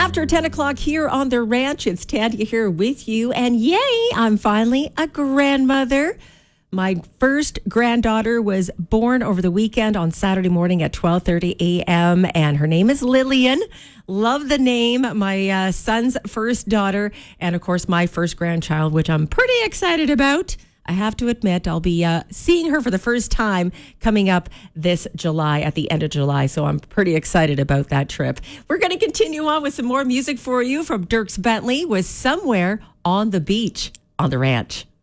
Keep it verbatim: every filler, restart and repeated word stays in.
After ten o'clock here on the ranch, it's Tanya here with you. And yay, I'm finally a grandmother. My first granddaughter was born over the weekend on Saturday morning at twelve thirty a.m. and her name is Lillian. Love the name. My uh, son's first daughter and, of course, my first grandchild, which I'm pretty excited about. I have to admit, I'll be uh, seeing her for the first time coming up this July, at the end of July. So I'm pretty excited about that trip. We're going to continue on with some more music for you from Dierks Bentley with Somewhere on the Beach on the Ranch.